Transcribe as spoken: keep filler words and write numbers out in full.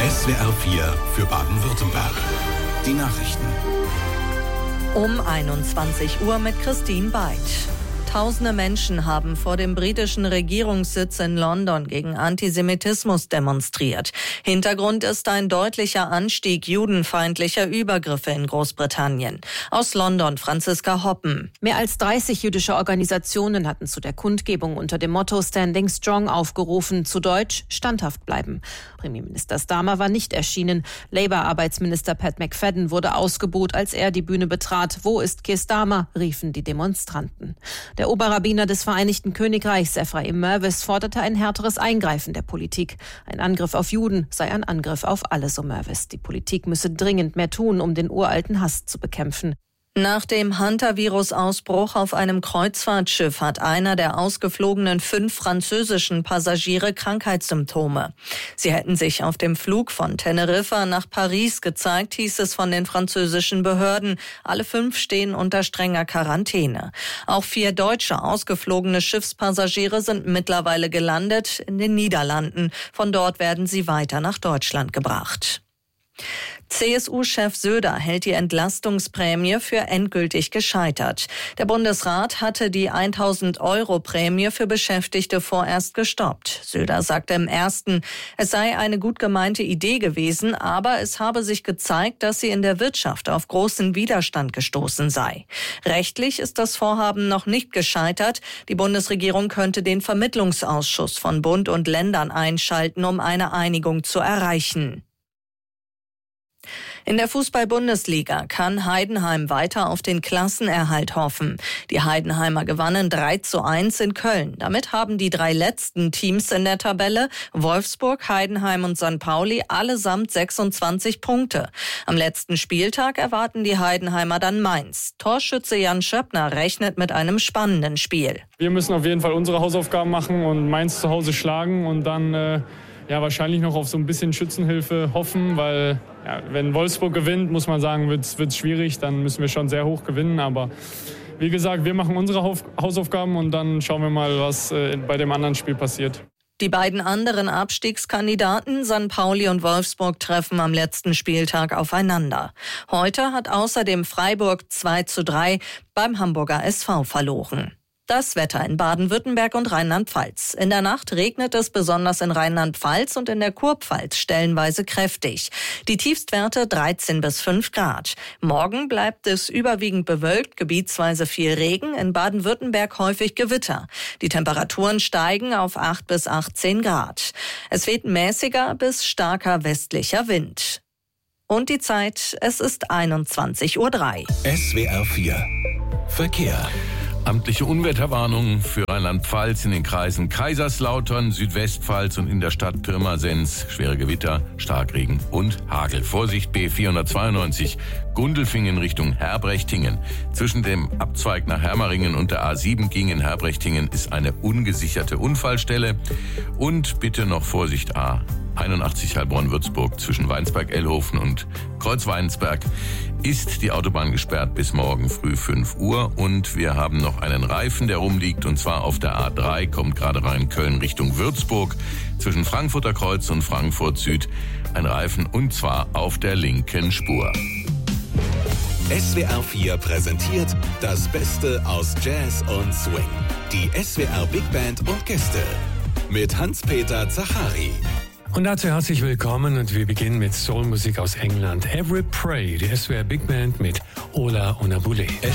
S W R vier für Baden-Württemberg. Die Nachrichten. Um einundzwanzig Uhr mit Christine Beid. Tausende Menschen haben vor dem britischen Regierungssitz in London gegen Antisemitismus demonstriert. Hintergrund ist ein deutlicher Anstieg judenfeindlicher Übergriffe in Großbritannien. Aus London Franziska Hoppen. Mehr als dreißig jüdische Organisationen hatten zu der Kundgebung unter dem Motto Standing Strong aufgerufen, zu Deutsch standhaft bleiben. Premierminister Starmer war nicht erschienen. Labour-Arbeitsminister Pat McFadden wurde ausgebuht, als er die Bühne betrat. Wo ist Keir Starmer? Riefen die Demonstranten. Der Oberrabbiner des Vereinigten Königreichs, Ephraim Mervis, forderte ein härteres Eingreifen der Politik. Ein Angriff auf Juden sei ein Angriff auf alle, so Mervis. Die Politik müsse dringend mehr tun, um den uralten Hass zu bekämpfen. Nach dem Hantavirus-Ausbruch auf einem Kreuzfahrtschiff hat einer der ausgeflogenen fünf französischen Passagiere Krankheitssymptome. Sie hätten sich auf dem Flug von Teneriffa nach Paris gezeigt, hieß es von den französischen Behörden. Alle fünf stehen unter strenger Quarantäne. Auch vier deutsche ausgeflogene Schiffspassagiere sind mittlerweile gelandet in den Niederlanden. Von dort werden sie weiter nach Deutschland gebracht. C S U-Chef Söder hält die Entlastungsprämie für endgültig gescheitert. Der Bundesrat hatte die tausend Euro Prämie für Beschäftigte vorerst gestoppt. Söder sagte im ersten, es sei eine gut gemeinte Idee gewesen, aber es habe sich gezeigt, dass sie in der Wirtschaft auf großen Widerstand gestoßen sei. Rechtlich ist das Vorhaben noch nicht gescheitert. Die Bundesregierung könnte den Vermittlungsausschuss von Bund und Ländern einschalten, um eine Einigung zu erreichen. In der Fußball-Bundesliga kann Heidenheim weiter auf den Klassenerhalt hoffen. Die Heidenheimer gewannen drei zu eins in Köln. Damit haben die drei letzten Teams in der Tabelle, Wolfsburg, Heidenheim und Sankt Pauli, allesamt sechsundzwanzig Punkte. Am letzten Spieltag erwarten die Heidenheimer dann Mainz. Torschütze Jan Schöppner rechnet mit einem spannenden Spiel. Wir müssen auf jeden Fall unsere Hausaufgaben machen und Mainz zu Hause schlagen und dann äh, ja, wahrscheinlich noch auf so ein bisschen Schützenhilfe hoffen, weil ja, wenn Wolfsburg gewinnt, muss man sagen, wird es schwierig, dann müssen wir schon sehr hoch gewinnen, aber wie gesagt, wir machen unsere Hausaufgaben und dann schauen wir mal, was äh, bei dem anderen Spiel passiert. Die beiden anderen Abstiegskandidaten, Sankt Pauli und Wolfsburg, treffen am letzten Spieltag aufeinander. Heute hat außerdem Freiburg zwei zu drei beim Hamburger S V verloren. Das Wetter in Baden-Württemberg und Rheinland-Pfalz. In der Nacht regnet es besonders in Rheinland-Pfalz und in der Kurpfalz stellenweise kräftig. Die Tiefstwerte dreizehn bis fünf Grad. Morgen bleibt es überwiegend bewölkt, gebietsweise viel Regen, in Baden-Württemberg häufig Gewitter. Die Temperaturen steigen auf acht bis achtzehn Grad. Es weht mäßiger bis starker westlicher Wind. Und die Zeit, es ist einundzwanzig Uhr drei. S W R vier Verkehr. Amtliche Unwetterwarnung für Rheinland-Pfalz in den Kreisen Kaiserslautern, Südwestpfalz und in der Stadt Pirmasens. Schwere Gewitter, Starkregen und Hagel. Vorsicht B vierhundertzweiundneunzig, Gundelfingen Richtung Herbrechtingen. Zwischen dem Abzweig nach Hermeringen und der A sieben ging in Herbrechtingen ist eine ungesicherte Unfallstelle. Und bitte noch Vorsicht A einundachtzig Heilbronn-Würzburg zwischen Weinsberg-Ellhofen und Kreuzweinsberg ist die Autobahn gesperrt bis morgen früh fünf Uhr. Und wir haben noch einen Reifen, der rumliegt, und zwar auf der A drei, kommt gerade rein Köln Richtung Würzburg zwischen Frankfurter Kreuz und Frankfurt Süd. Ein Reifen und zwar auf der linken Spur. S W R vier präsentiert das Beste aus Jazz und Swing. Die S W R Big Band und Gäste mit Hans-Peter Zachari. Und dazu herzlich willkommen und wir beginnen mit Soulmusik aus England. Every Pray, die S W R Big Band mit Ola Onaboulé.